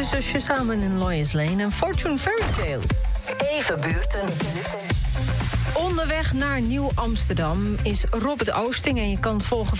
tussen Shazam en Lois Lane en Fortune Fairy Tales. Even buurten. Onderweg naar Nieuw-Amsterdam is Robert Oosting en je kan volgen